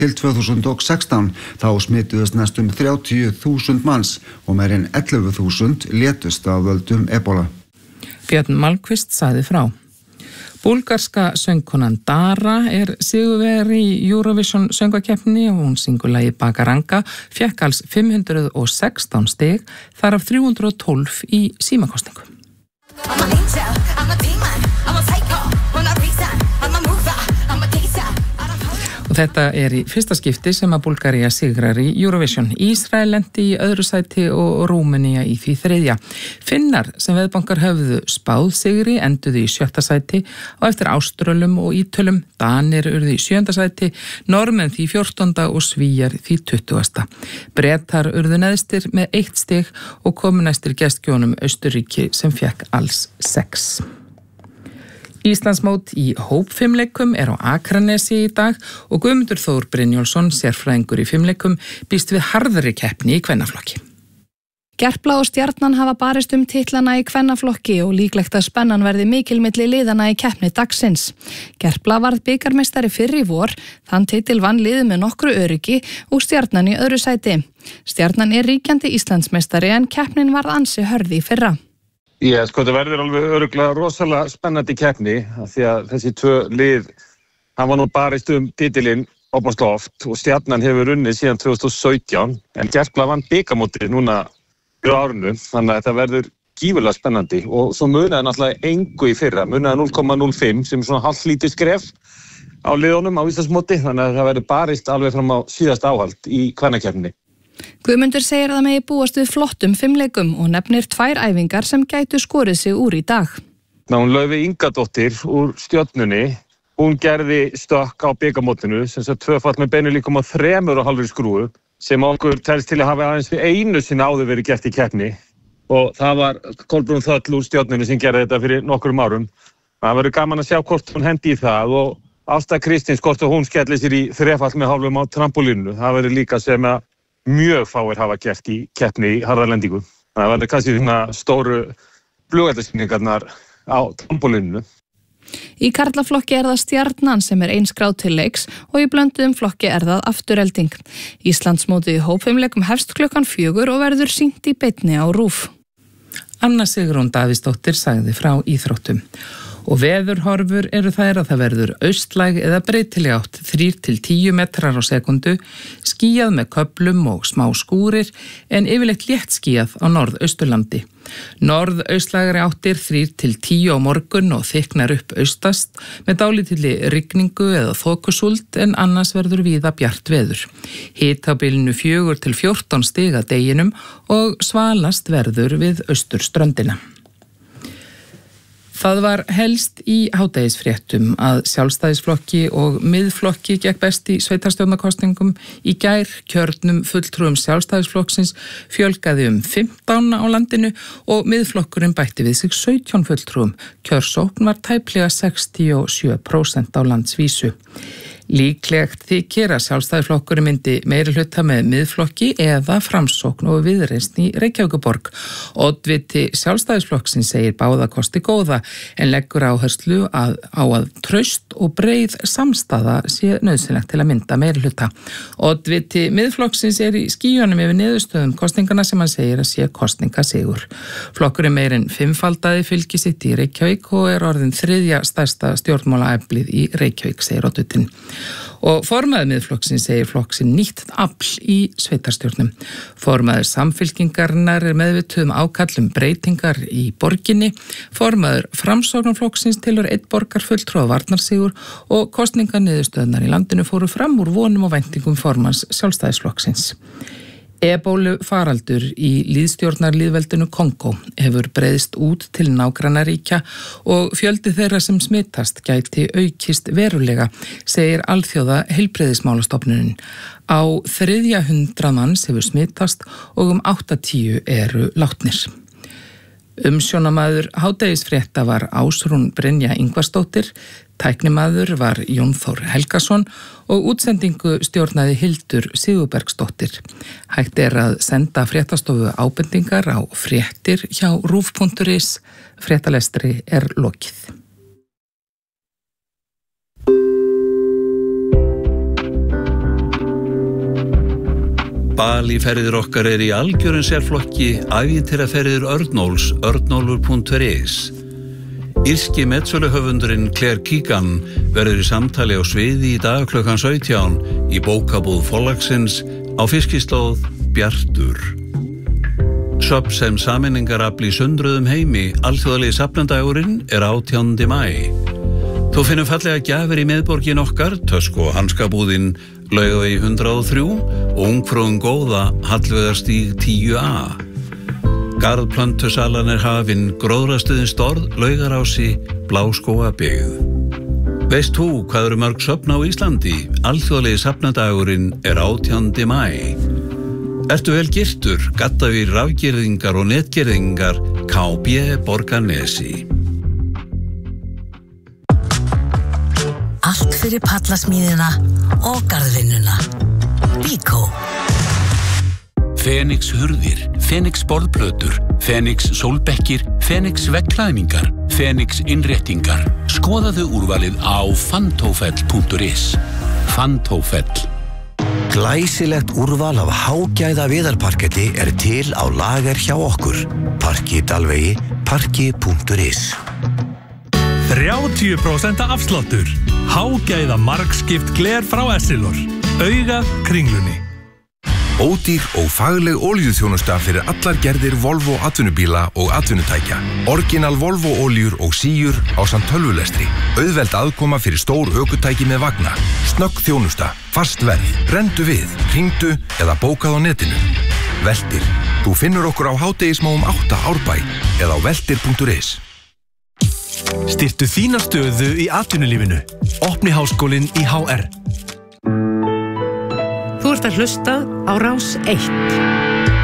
Til 2016 þá smituðust næstum 30.000 manns og meir en 11.000 létust af völdum ebola. Björn Malmqvist sagði frá. Búlgarska söngkonan Dara sigurvegari í Eurovision söngvakeppni og hún syngur lagið Bakaranga, fékk alls 516 stig, þar af 312 í símakosningu. Og þetta í fyrsta skipti sem að Búlgaría sigrar í Eurovision. Ísrael lenti í öðru sæti og Rúmenía í því þriðja. Finnar sem veðbankar höfðu spáð sigri enduðu í 7. sæti og eftir Áströlum og Ítölum. Danir urðu í 7. sæti, Normenn því 14. og Svíjar því 20. Bretar urðu neðstir með 1 stig og komu næstir gestgjónum Austurríki sem fékk alls 6. Íslandsmót í hópfimleikum á Akranesi í dag og Guðmundur Þór Brynjólfsson, sérfræðingur í fimleikum, býst við harðri keppni í kvennaflokki. Gerpla og Stjarnan hafa barist titlana í kvennaflokki og líklegt að spennan verði mikil milli liðana í keppni dagsins. Gerpla varð bikarmeistari fyrr í vor, þann titil vann liðið með nokkru öryggi og Stjarnan í öðru sæti. Stjarnan ríkjandi Íslandsmeistari en keppnin varð ansi hörð í fyrra. Það verður alveg örugglega rosalega spennandi keppni því að þessi 2 lið hafa nú barist titilinn opaslega oft og Stjarnan hefur unnið síðan 2017 en Gerpla vann bikarmótið núna á árinu, þannig að þetta verður gífurlega spennandi og svo munaði náttúrulega engu í fyrra, munaði 0,05 sem svona hálflítið skref á liðunum á Íslandsmóti, þannig að það verður barist alveg fram á síðasta áhald í kvennakeppni. Guðmundur segir að það megi búast við flottum fimleikum og nefnir 2 æfingar sem gætu skorið sig úr í dag. Hún Laufey Ingadóttir úr Stjörnunni, hún gerði stökk á bikarmótinu sem sagt 2-fall með beinu líkum á 3,5 skrúfu sem okkur telst til að hafa aðeins við einu sinni áður verið gert í keppni og það var Kolbrún Þöll úr Stjörnunni sem gerði þetta fyrir nokkrum árum. Það verður gaman að sjá hvort hún hendi í það og Ásta Kristíns hvort hún skelli sér í 3-fall með hálfum á trampolínu. Það verður líka sem að mjög fáir hafa gert í keppni í harðarlendingu. Það verður kannski stóru flugeldasýningarnar á trampolínu. Í karlaflokki það Stjarnan sem einskráð til leiks og í blönduðum flokki það Afturelding. Íslandsmótið í hópfimleikum hefst klukkan 4 og verður sýnt í beinni á RÚV. Anna Sigrún Davíðsdóttir sagði frá íþróttum. Og veðurhorfur þær að það verður austlæg eða breytileg átt 3-10 metrar á sekundu, skýjað með köflum og smá skúrir en yfirleitt létt skýjað á norðausturlandi. Norðaustlægari áttir 3-10 á morgun og þykknar upp austast með dálítilli rigningu eða þokusúld en annars verður víða bjart veður. Hiti á bilinu 4-14 stig að deginum og svalast verður við austurströndina. Það var helst í hádegisfréttum að Sjálfstæðisflokki og Miðflokki gekk best í sveitarstjórnarkosningum. Í gær kjörnum fulltrúum Sjálfstæðisflokksins fjölgaði 15 á landinu og Miðflokkurinn bætti við sig 17 fulltrúum. Kjörsókn var tæplega 67% á landsvísu. Líklegt þykir að Sjálfstæðisflokkurinn myndi meiri hluta með Miðflokki eða Framsókn og Viðreisn í Reykjavíkurborg. Oddviti Sjálfstæðisflokksins segir báða kosti góða en leggur áherslu á að traust og breið samstaða sé nauðsynlegt til að mynda meiri hluta. Oddviti Miðflokksins í skýjunum yfir niðurstöðum kosningana sem hann segir að sé kosningasigur. Flokkurinn meir en 5-faldaði fylgi sitt í Reykjavík og orðin 3. stærsta stjórnmálaeflið í Reykjavík, segir oddvitin. Og formaður Miðflokksins segir flokksinn nýtt afl í sveitarstjórnum. Formaður Samfylkingarinnar meðvituð ákall breytingar í borginni. Formaður Framsóknarflokksins telur 1 borgarfulltrúa varnarsigur og kosninganiðurstöðnar í landinu fóru fram úr vonum og væntingum formanns Sjálfstæðisflokksins. Ebólu faraldur í lýðstjórnarlýðveldinu Kongó hefur breiðst út til nágrannaríkja og fjöldi þeirra sem smitast gæti aukist verulega, segir Alþjóða heilbrigðismálastofnunin. Á 300 manns hefur smitast og 80 eru látnir. Umsjónamaður hádegisfrétta var Ásrún Brynja Ingvarsdóttir, tæknimaður var Jón Þór Helgason og útsendingu stjórnaði Hildur Sigurbergsdóttir. Hægt að senda fréttastofu ábendingar á fréttir hjá rúv.is. Fréttalestri lokið. Balíferðir okkar í algjörun sérflokki ævintýraferðir Örnóls, örnólfur.is. Írski metsöluhöfundurinn Claire Keegan verður í samtali á sviði í dag klukkan 17 í bókabúð Forlagsins á Fiskislóð Bjartur. Söfn sem sameiningarafl í sundruðum heimi, alþjóðlegi safnandagurinn 18. maí. Þú finnum fallega gjafir í miðborgin okkar, tösku og hanskabúðin Laugavegi 103 og Ungfrúin góða Hallveigarstíg 10A. Garðplöntusalan hafin, gróðrastuðin Storð, Laugarási, Bláskógabyggð. Veist þú hvað eru mörg söfn á Íslandi? Alþjóðlegi safnadagurinn 18. maí. Ertu vel girtur, gaddavir rafgirðingar og netgirðingar, KB Borgarnesi. Allt fyrir pallasmíðina og garðvinnuna. Bíkó. Fenix hurðir, Fenix borðplötur, Fenix sólbekkir, Fenix veggklæðningar, Fenix innréttingar. Skoðaðu úrvalið á fantófell.is. Fantófell. Glæsilegt úrval af hágæða viðarparketti til á lager hjá okkur. Parki Dalvegi, parki.is. 30% afsláttur. Hágæða margskipt gler frá Essilor. Augað Kringlunni. Ódýr og fagleg olíuþjónusta fyrir allar gerðir Volvo atvinnubíla og atvinnutækja. Orginal Volvo oljur og síur ásamt tölvulestri. Auðveld aðkoma fyrir stór ökutæki með vagna. Snögg þjónusta, fast verð, rendu við, hringdu eða bókað á netinu. Veltir. Þú finnur okkur á hádegismóum 8 Árbæ eða á veltir.is. Styrktu þína stöðu í atvinnulífinu. Opni háskólinn í HR. Þú ert að hlusta á Rás 1.